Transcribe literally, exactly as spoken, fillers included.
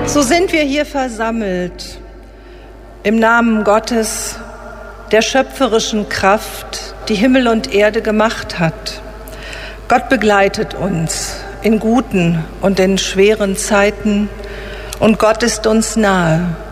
So sind wir hier versammelt im Namen Gottes, der schöpferischen Kraft, die Himmel und Erde gemacht hat. Gott begleitet uns in guten und in schweren Zeiten und Gott ist uns nahe.